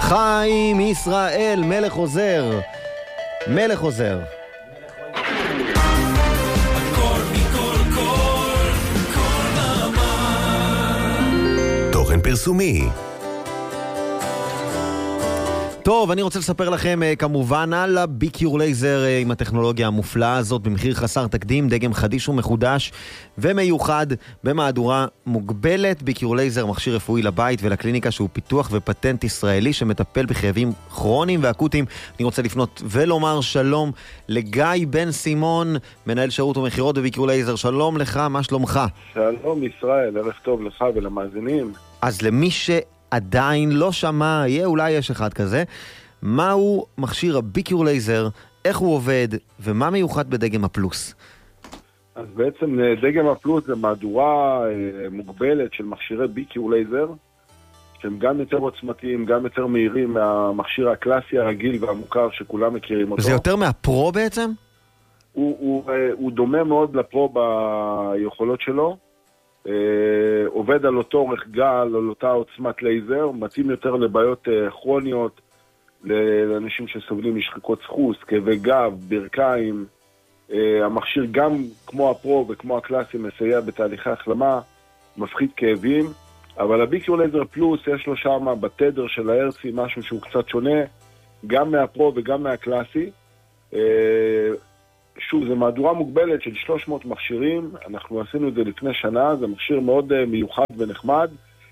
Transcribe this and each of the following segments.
חיים ישראל, מלך עוזר. מלך עוזר. תוכן פרסומי. טוב, אני רוצה לספר לכם כמובן על הביקיור לייזר עם הטכנולוגיה המופלאה הזאת במחיר חסר תקדים, דגם חדיש ומחודש ומיוחד במהדורה מוגבלת. ביקיור לייזר, מכשיר רפואי לבית ולקליניקה שהוא פיתוח ופטנט ישראלי שמטפל בכאבים כרוניים ואקוטיים. אני רוצה לפנות ולומר שלום לגיא בן סימון, מנהל שירות ומחירות בביקיור לייזר. שלום לך, מה שלומך? שלום ישראל, ערב טוב לך ולמאזינים. אז למי עדיין לא שמע, אולי יש אחד כזה, מהו מכשיר הביקיור לייזר, איך הוא עובד ומה מיוחד בדגם הפלוס? אז בעצם דגם הפלוס זה מהדורה מוגבלת של מכשירי ביקיור לייזר, שהם גם יותר עוצמתיים, גם יותר מהירים מהמכשיר הקלאסי הרגיל והמוכר שכולם מכירים אותו. זה יותר מהפרו בעצם? הוא דומה מאוד לפרו ביכולות שלו, עובד על אותו אורך גל, על אותה עוצמת לייזר, מתאים יותר לבעיות כרוניות, לאנשים שסובלים משחיקות סחוס, כאבי גב, ברכיים. המכשיר גם כמו הפרו וכמו הקלאסי מסייע בתהליכי החלמה, מפחית כאבים, אבל הביקיור לייזר פלוס יש לו שם בתדר של ההרצי משהו שהוא קצת שונה, גם מהפרו וגם מהקלאסי. שוב, זו מהדורה מוגבלת של 300 מכשירים, אנחנו עשינו את זה לפני שנה, זה מכשיר מאוד מיוחד ונחמד.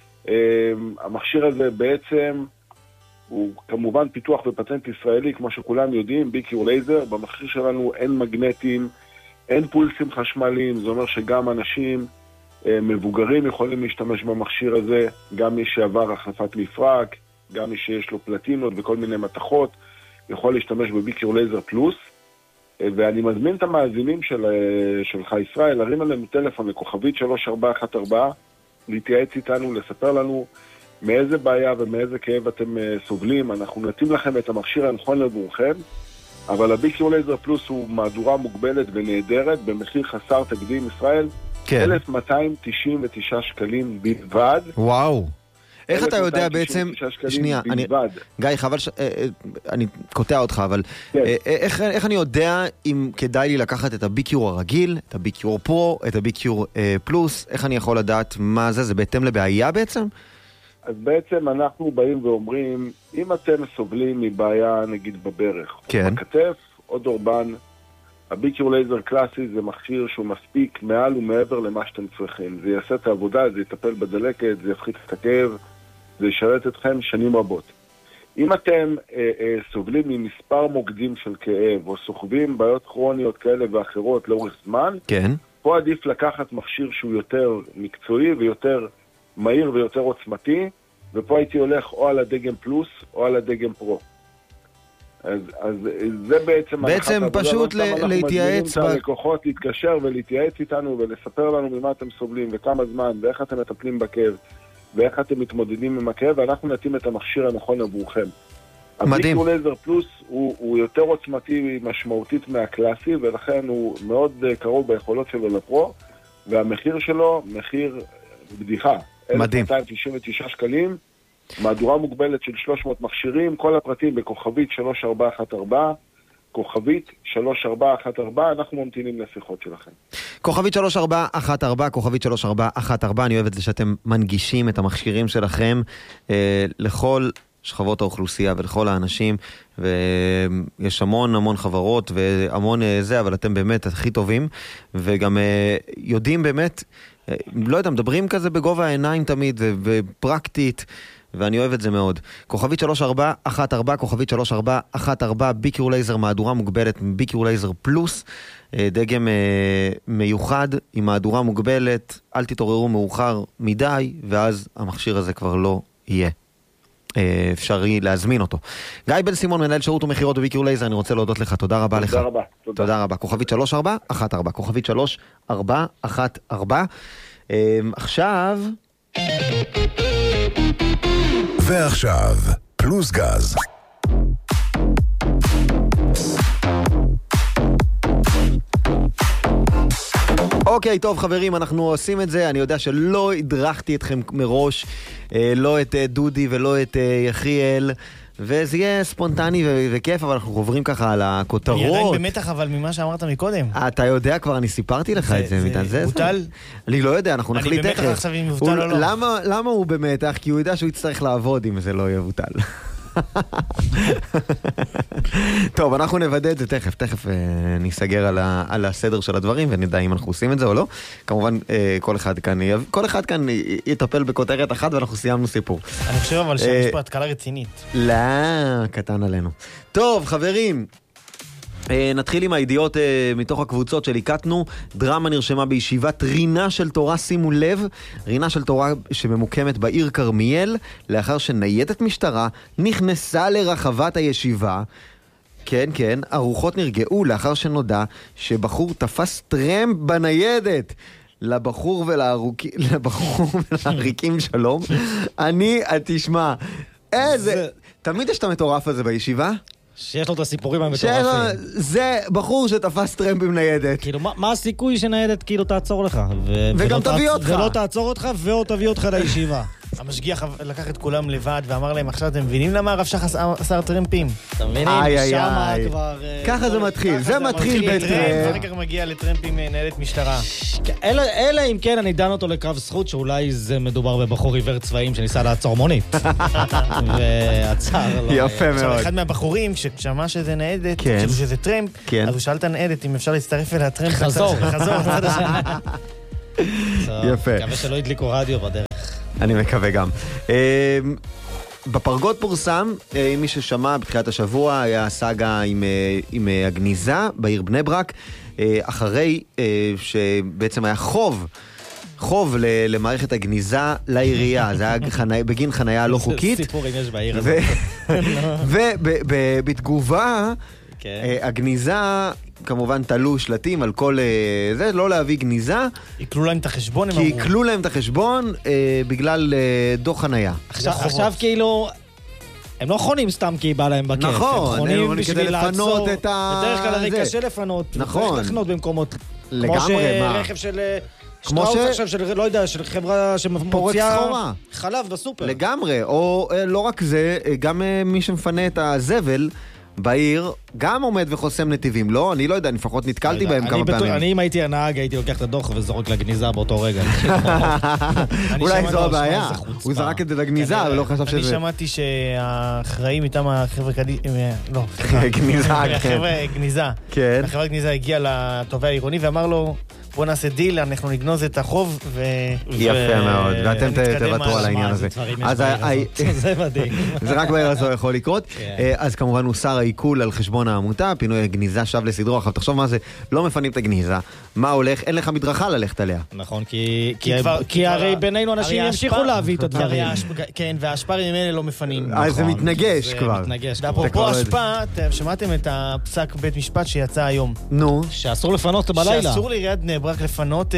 המכשיר הזה בעצם הוא כמובן פיתוח ופטנט ישראלי, כמו שכולם יודעים, ביקיור לייזר. במכשיר שלנו אין מגנטים, אין פולסים חשמליים, זה אומר שגם אנשים מבוגרים יכולים להשתמש במכשיר הזה, גם מי שעבר החלפת מפרק, גם מי שיש לו פלטינות וכל מיני מתכות, יכול להשתמש בביקיור לייזר פלוס. ואני מזמין את המאזינים שלך ישראל, להרים עלינו טלפון לכוכבית 3414, להתייעץ איתנו, לספר לנו מאיזה בעיה ומאיזה כאב אתם סובלים. אנחנו נתאים לכם את המכשיר הנכון עבורכם, אבל הביקיור לייזר פלוס הוא מהדורה מוגבלת ונהדרת, במחיר חסר תקדים ישראל, כן. 1,299 שקלים בלבד. וואו. איך אתה יודע בעצם, שנייה, גיא, חבל אני קוטע אותך, אבל איך אני יודע אם כדאי לי לקחת את הביקיור הרגיל, את הביקיור פרו, את הביקיור פלוס, איך אני יכול לדעת מה זה? זה בהתאם לבעיה בעצם? אז בעצם אנחנו באים ואומרים, אם אתם סובלים מבעיה נגיד בברך, או בכתף, או דורבן, הביקיור לייזר קלאסי זה מכשיר שהוא מספיק מעל ומעבר למה שאתם צריכים. זה יעשה את העבודה, זה יטפל בדלקת, זה יפחית את הכאב, זה ישרת אתכם שנים רבות. אם אתם סובלים ממספר מוקדים של כאב, או סוחבים בעיות כרוניות כאלה ואחרות לאורך זמן, כן. פה עדיף לקחת מכשיר שהוא יותר מקצועי ויותר מהיר ויותר עוצמתי, ופה הייתי הולך או על הדגם פלוס או על הדגם פרו. אז זה בעצם פשוט להתייעץ. אנחנו מזמינים את הלקוחות להתקשר ולהתייעץ איתנו ולספר לנו ממה אתם סובלים וכמה זמן ואיך אתם מטפלים בכאב ואיך אתם מתמודדים עם הכאב, ואנחנו נתאים את המכשיר הנכון עבורכם. מדהים. הביקיור לייזר פלוס הוא יותר עוצמתי משמעותית מהקלאסי, ולכן הוא מאוד קרוב ביכולות שלו לפרו, והמחיר שלו מחיר בדיחה. מדהים. 1,299 שקלים, מהדורה מוגבלת של 300 מכשירים, כל הפרטים בכוכבית 3414, כוכבית 3414, אנחנו ממתינים לשיחות שלכם. כוכבית 3414, כוכבית 3414, אני אוהב את זה שאתם מנגישים את המכשירים שלכם לכל שכבות האוכלוסייה ולכל האנשים, ויש המון חברות והמון זה, אבל אתם באמת הכי טובים, וגם יודעים באמת, לא יודע, מדברים כזה בגובה העיניים תמיד, ופרקטית, ואני אוהב את זה מאוד. כוכבית 3414, כוכבית 3414, ביקיור לייזר מהדורה מוגבלת, ביקיור לייזר פלוס, דגם מיוחד עם מהדורה מוגבלת, אל תתעוררו מאוחר מדי, ואז המכשיר הזה כבר לא יהיה. אפשרי להזמין אותו. גיא בן סימון, מנהל שירות ומחירות בביקיור לייזר, אני רוצה להודות לך, תודה רבה לך. תודה רבה. תודה רבה. כוכבית 3414, כוכבית 3414. עכשיו... ועכשיו, פלוס גז. אוקיי, טוב חברים, אנחנו עושים את זה. אני יודע שלא הדרכתי אתכם מראש, לא את דודי ולא את יחיאל, וזה יהיה ספונטני וכיף, אבל אנחנו עוברים ככה על הכותרות. אני עדיין במתח, אבל ממה שאמרת מקודם. אתה יודע כבר, אני סיפרתי לך את זה. זה בוטל? אני לא יודע, אנחנו נחליט אני במתח עכשיו אם מבוטל או לא. למה הוא במתח? כי הוא יודע שהוא יצטרך לעבוד אם זה לא יהיה בוטל. טוב, אנחנו נוודא את זה תכף נסגר על הסדר של הדברים ונדע אם אנחנו עושים את זה או לא. כמובן, כל אחד כאן יטפל בכותרת אחת ואנחנו סיימנו סיפור. אני חושב אבל שיש פה התקלה רצינית. לא, קטן עלינו. טוב, חברים, נתחיל עם הידיעות מתוך הקבוצות שליקטנו. דרמה נרשמה בישיבת רינה של תורה, שימו לב, רינה של תורה שממוקמת בעיר כרמיאל, לאחר שניידת משטרה נכנסה לרחבת הישיבה. כן, כן, הרוחות נרגעו לאחר שנודע שבחור תפס טרמפ בניידת. לבחור ולעריקים שלום. תשמע, תמיד יש את המטורף הזה בישיבה? שיש לו את הסיפורים המטורפים. זה בחור שתפס טרמפ עם ניידת. כאילו, מה הסיכוי שניידת כאילו תעצור לך? וגם תביא אותך. ולא תעצור אותך, ואו תביא אותך לישיבה. המשגיח לקח את כולם לבד ואמר להם, עכשיו אתם מבינים למה הרב שחס אסר טרמפים? אתם מבינים? שמה כבר... ככה זה מתחיל, זה מתחיל בטרמפ. ואחר כך מגיע לטרמפ עם ניידת משטרה. אלא אם כן אני דן אותו לקו זכות, שאולי זה מדובר בבחור עיוור צבעים שניסה לעצור מונית. ועצר לו. יפה מאוד. אחד מהבחורים, כששמע שזה ניידת, שזה טרמפ, אז הוא שאל את הניידת אם אפשר להצטרף אל הטרמפ. חזור. בצד השני. יפה. מקווה שלא ידליקו רדיו בדרך. אני מקווה גם. בפרגות פורסם, מי ששמע בתחילת השבוע, היה סאגה עם הגניזה בעיר בני ברק, אחרי שבעצם היה חוב למערכת הגניזה לעירייה. זה היה בגין חנייה לא חוקית. סיפורים יש בעיר הזאת. ובתגובה, הגניזה... כמובן תלו שלטים על כל זה, לא להביא גניזה. יקלו להם את החשבון, כי יקלו להם את החשבון בגלל דוח חנייה. עכשיו כאילו, הם לא חונים סתם כי בא להם בכיף. נכון. הם חונים בשביל לעצור. את ה... בדרך כלל הרי קשה לפנות. נכון. צריך לחנות במקומות. לגמרי, מה? כמו שרכב של... שטראוס עכשיו של, לא יודע, של חברה שמוציאה חלב בסופר. לגמרי, או לא רק זה, גם מי שמפנה את הזבל, בעיר גם עומד וחוסם נתיבים, לא? אני לא יודע, אני לפחות נתקלתי בהם כמה פעמים. אני אם הייתי הנהג, הייתי לוקח את הדוח וזורק לגניזה באותו רגע. אולי זו הבעיה. הוא זרק את זה לגניזה, ולא חשב שזה... אני שמעתי שהאחראים איתם החבר'ה לא, גניזה. החברה גניזה הגיע לתובע העירוני ואמר לו, בוא נעשה דיל, אנחנו נגנוז את החוב יפה מאוד, ואתם תוותרו על העניין הזה. זה מדהים. זה רק בעיר הזו יכול לקרות. אז כמובן הוסר העיקול על חשבון העמותה, פינוי הגניזה שב לסדרו. עכשיו תחשוב מה זה, לא מפנים את הגניזה, מה הולך, אין לך מדרכה ללכת עליה. נכון, כי הרי בינינו אנשים ימשיכו להביא את הדברים. כן, והאשפרים האלה לא מפנים. אז זה מתנגש כבר. ואפרופו אשפה, שמעתם את הפסק בית משפט שיצא היום. נו. שאסור לפנות בלילה. שאסור לעיריית בני ברק לפנות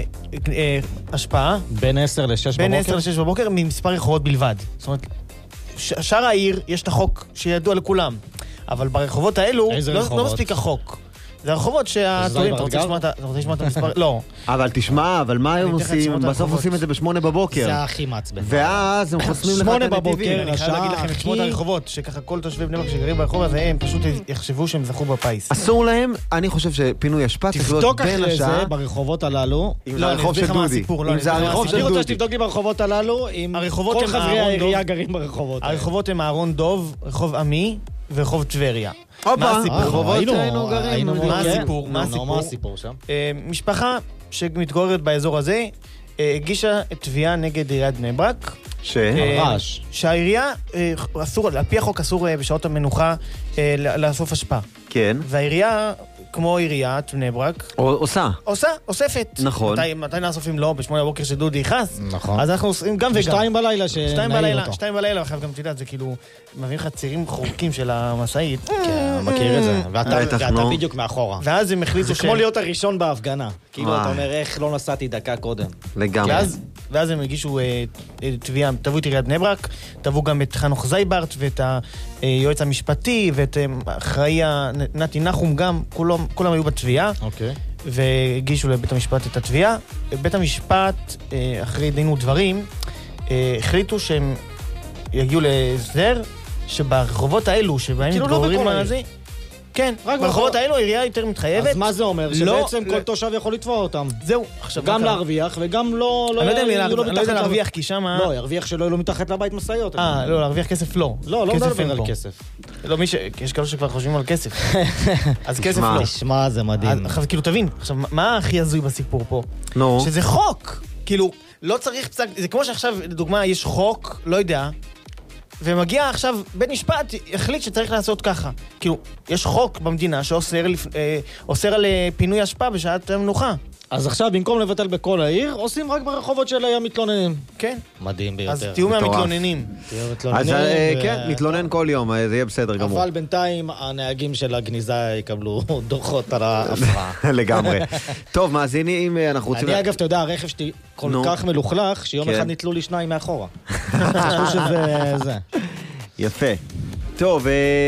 השפעה בין 10 ל-6 בבוקר? בין 10 ל-6 בבוקר ממספר רחובות בלבד. זאת אומרת, שאר העיר יש את החוק שידוע לכולם, אבל ברחובות האלו לא מספיק החוק. זה הרחובות שהתורים, אתה רוצה לשמוע את המספר? לא. אבל תשמע, אבל מה הם עושים? בסוף עושים את זה ב8 בבוקר. זה הכי מעצבן. ואז הם חוסמים לך את הנתיבים. אני חייב להגיד לכם את שמות הרחובות, שככה כל תושבי בני ברק שגרים ברחוב הזה, הם פשוט יחשבו שהם זכו בפיס. אסור להם, אני חושב שפינוי אשפה צריך להיות בין השעה. תבדוק אחרי זה ברחובות הללו. אם זה הרחוב של דודי. אם זה הרחוב של אני רוצה דודי. שתבדוק לי ברחובות הללו, אם כל חברי העירייה גרים ברחובות. הרחובות הם אהרון דוב, רחוב עמי ורחוב טבריה. מה הסיפור שם? משפחה שמתגוררת באזור הזה הגישה תביעה נגד עיריית בני ברק שהעירייה אסור, על פי החוק אסור בשעות המנוחה לאסוף אשפה. כן. והעירייה כמו עיריית בני ברק אוספת. נכון. מתי נאסופים לא? ב8 בבוקר שדודי יכנס? נכון. אז אנחנו עושים גם וגם. 2 בלילה שנעיר אותו. 2 בלילה, ואחר גם תדעת, זה כאילו מביאים לך צירים חורקים של המסעית. כן, מכיר את זה. ואתה בדיוק מאחורה. ואז הם החליטו זה כמו להיות הראשון בהפגנה. כאילו אתה אומר, איך לא נסעתי דקה קודם. לגמרי. ואז הם הגישו תביעה, תבעו את עיריית בני ברק, תבעו גם את חנוך זייברט ואת היועץ המשפטי ואת אחראי נתי נחום גם, כולם היו בתביעה. אוקיי. והגישו לבית המשפט את התביעה. בית המשפט, אחרי דין ודברים, החליטו שהם יגיעו להסדר, שברחובות האלו, שבהם מתגוררים על זה, כן, ברחובות האלו העירייה יותר מתחייבת. אז מה זה אומר? שבעצם כל תושב יכול לתבוע אותם. זהו. גם להרוויח וגם לא... אני לא יודע להרוויח, כי שמה... לא, ירוויח שלא יהיו לו מתחת לבית משאיות. לא, להרוויח כסף לא. לא מדבר על כסף. לא, יש כאלה שכבר חושבים על כסף. אז כסף לא. תשמע, זה מדהים. כאילו, תבין, עכשיו, מה הכי הזוי בסיפור פה? נו. שזה חוק. כאילו, לא צריך פסק... זה כמו שעכשיו, לדוגמה, יש חוק, לא יודע, ומגיע עכשיו, בית משפט החליט שצריך לעשות ככה. כאילו, יש חוק במדינה שאוסר על פינוי אשפה בשעת המנוחה. אז עכשיו, במקום לבטל בכל העיר, עושים רק ברחובות של המתלוננים. כן. מדהים ביותר. אז תהיו מהמתלוננים. אז כן, מתלונן כל יום, זה יהיה בסדר גמור. אבל בינתיים הנהגים של הגניזה יקבלו דוחות על ההפרעה. לגמרי. טוב, מאזינים, אנחנו רוצים... אני אגב, אתה יודע, הרכב שלי כל כך מלוכלך, שיום אחד נתלו לי 2 מאחורה. חשבו שזה זה. יפה. טוב,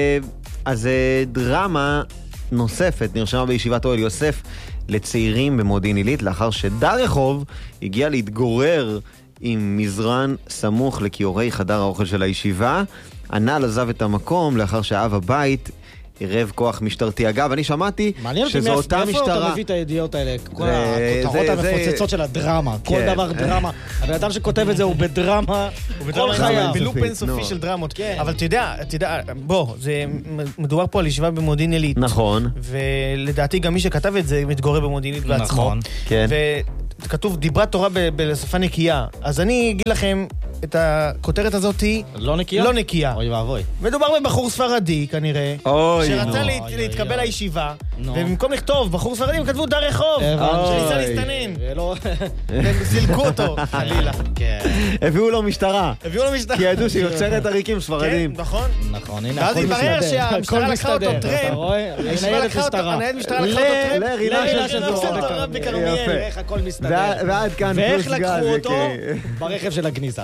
אז דרמה נוספת נרשמה בישיבת אוהל יוסף לצעירים במודיעין עילית, לאחר שדר רחוב הגיע להתגורר עם מזרן סמוך לכיורי חדר האוכל של הישיבה. הנעל עזב את המקום לאחר שאב הבית עירב כוח משטרתי. אגב, אני שמעתי שזו אותה משטרה... מאיפה אתה מביא את הידיעות האלה? כל הכותרות המפוצצות של הדרמה. כל דבר דרמה. הבן אדם שכותב את זה הוא בדרמה. כל חייו. בלופ אינסופי של דרמות. אבל אתה יודע, בוא, מדובר פה על ישיבה במודיעין עילית. נכון. ולדעתי גם מי שכתב את זה מתגורר במודיעין עילית בעצמו. נכון. כן. וכתוב דיברת תורה בשפה נקייה. אז אני אגיד לכם את הכותרת הזאת היא... לא נקייה? לא נקייה. אוי ואבוי. מדובר בבחור ספרדי כנראה, שרצה להתקבל לישיבה, ובמקום לכתוב בחור ספרדי הם כתבו דר רחוב, שניסה להסתנן. הם סילקו אותו, חלילה. הביאו לו משטרה. הביאו לו משטרה. כי ידעו שיוצרת עריקים ספרדים. כן, נכון. נכון, הנה, ואז התברר שהמשטרה לקחה אותו טרמפ. ניידת משטרה. הניידת משטרה לקחה אותו טרמפ. לרינה של דרום בכרמיאל. איך הכל מסתדר. ועד כאן ואיך פלוס גז. לקחו אותו? ברכב של הגניזה.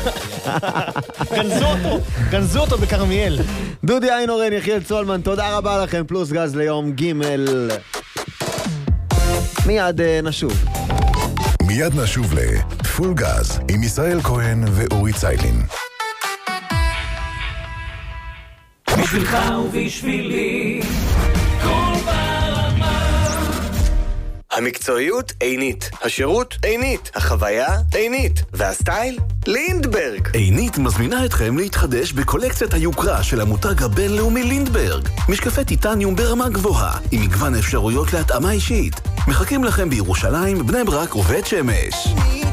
גנזו אותו בכרמיאל. דודי איינורן, יחיאל צולמן, תודה רבה לכם. פלוס גז ליום ג'. מיד נשוב. מיד נשוב לפול גז עם ישראל כהן ואורי ציילין. בשבילך ובשבילי כל ברמה. המקצועיות עינית, השירות עינית, החוויה עינית, והסטייל לינדברג. עינית מזמינה אתכם להתחדש בקולקציית היוקרה של המותג הבינלאומי לינדברג. משקפי טיטניום ברמה גבוהה, עם מגוון אפשרויות להתאמה אישית. מחכים לכם בירושלים, בני ברק ובית שמש.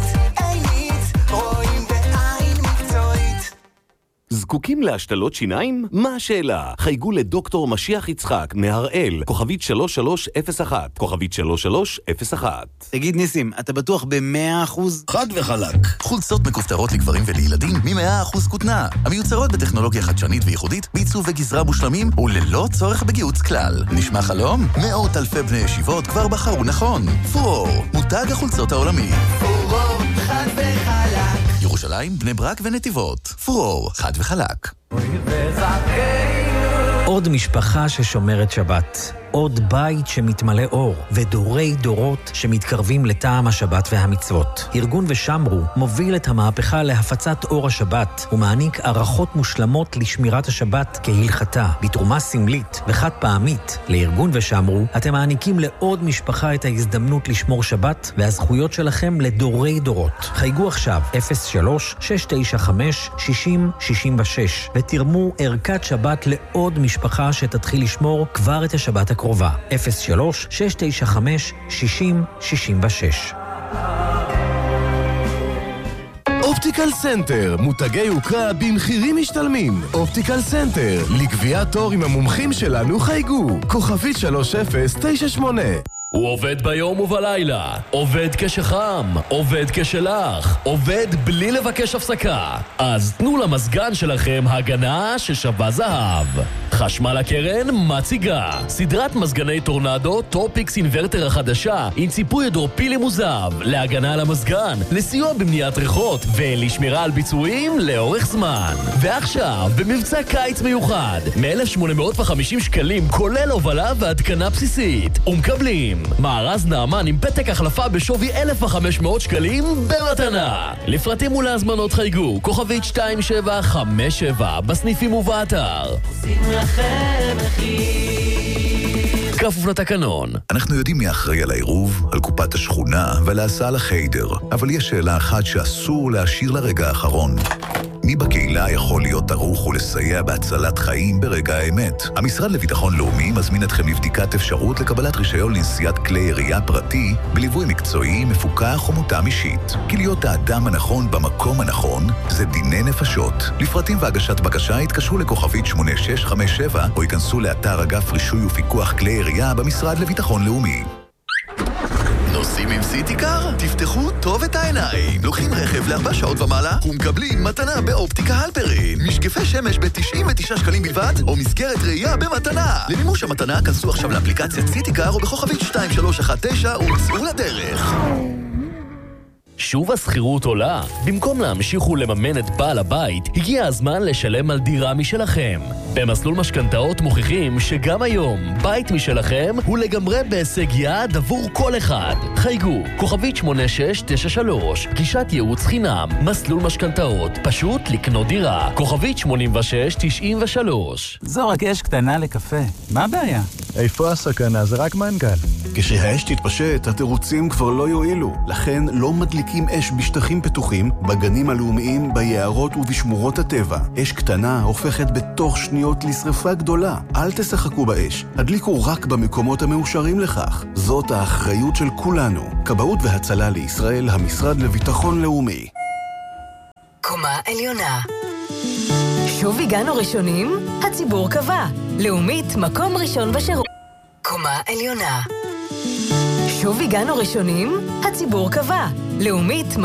זקוקים להשתלות שיניים? מה השאלה? חייגו לדוקטור משיח יצחק מהראל, כוכבית 3301, כוכבית 3301. תגיד ניסים, אתה בטוח ב100%? חד וחלק. חולצות מכופתרות לגברים ולילדים מ100% כותנה, המיוצרות בטכנולוגיה חדשנית וייחודית, בעיצוב וגזרה מושלמים וללא צורך בגיוץ כלל. נשמע חלום? מאות אלפי בני ישיבות כבר בחרו נכון. פורור, מותג החולצות העולמי. פורור, חד וחלק. ירושלים, בני ברק ונתיבות. פורור, חד וחלק. עוד משפחה ששומרת שבת. עוד בית שמתמלא אור, ודורי דורות שמתקרבים לטעם השבת והמצוות. ארגון ושמרו מוביל את המהפכה להפצת אור השבת, ומעניק ערכות מושלמות לשמירת השבת כהלכתה, בתרומה סמלית וחד פעמית. לארגון ושמרו אתם מעניקים לעוד משפחה את ההזדמנות לשמור שבת, והזכויות שלכם לדורי דורות. חייגו עכשיו 03-695-6066 ותרמו ערכת שבת לעוד משפחה שתתחיל לשמור כבר את השבת הקרובה. 03-695-6066. אופטיקל סנטר, מותגי יוקרה במחירים משתלמים. אופטיקל סנטר, לקביעת תור עם המומחים שלנו חייגו. כוכבית 3098. הוא עובד ביום ובלילה, עובד כשחם, עובד כשלח, עובד בלי לבקש הפסקה. אז תנו למזגן שלכם הגנה ששווה זהב. חשמל הקרן מציגה סדרת מזגני טורנדו טופיקס אינברטר החדשה עם ציפוי הידרופילי מוזב להגנה על המזגן, לסיוע במניעת ריחות ולשמירה על ביצועים לאורך זמן. ועכשיו במבצע קיץ מיוחד מ-1,850 שקלים כולל הובלה והתקנה בסיסית, ומקבלים מארז נעמן עם פתק החלפה בשווי 1,500 שקלים במתנה. לפרטים ולהזמנות חייגו, כוכבית 2757 בסניפים ובאתר. עושים לכם מחיר. כפוף לתקנון. אנחנו יודעים מי אחראי על העירוב, על קופת השכונה ועל ההסעה לחיידר, אבל יש שאלה אחת שאסור להשאיר לרגע האחרון. מי בקהילה יכול להיות ערוך ולסייע בהצלת חיים ברגע האמת? המשרד לביטחון לאומי מזמין אתכם לבדיקת אפשרות לקבלת רישיון לנסיעת כלי ירייה פרטי בליווי מקצועי, מפוקח ומותאם אישית. כי להיות האדם הנכון במקום הנכון זה דיני נפשות. לפרטים והגשת בקשה התקשרו לכוכבית 8657 או ייכנסו לאתר אגף רישוי ופיקוח כלי ירייה במשרד לביטחון לאומי. נוסעים עם סיטיקר? תפתחו טוב את העיניים. לוקחים רכב ל4 שעות ומעלה ומקבלים מתנה באופטיקה הלפרין. משקפי שמש ב-99 שקלים בלבד או מסגרת ראייה במתנה. למימוש המתנה כנסו עכשיו לאפליקציית סיטיקר או בכוכבית 2319 וצאו לדרך. שוב הסחירות עולה. במקום להמשיך ולממן את בעל הבית, הגיע הזמן לשלם על דירה משלכם. במסלול משכנתאות מוכיחים שגם היום בית משלכם הוא לגמרי בהישג יד עבור כל אחד. חייגו, כוכבית 8693, גישת ייעוץ חינם, מסלול משכנתאות, פשוט לקנות דירה, כוכבית 8693. זו רק אש קטנה לקפה, מה הבעיה? איפה הסכנה? זה רק מנכ"ל. כשהאש תתפשט, התירוצים כבר לא יועילו. לכן לא מדליקים אש בשטחים פתוחים, בגנים הלאומיים, ביערות ובשמורות הטבע. אש קטנה הופכת בתוך שניות לשרפה גדולה. אל תשחקו באש, הדליקו רק במקומות המאושרים לכך. זאת האחריות של כולנו. כבאות והצלה לישראל, המשרד לביטחון לאומי. קומה עליונה. שוב הגענו ראשונים? הציבור קבע. לאומית, מקום ראשון בשירות. קומה עליונה. שוב הגענו ראשונים? הציבור קבע. לאומית,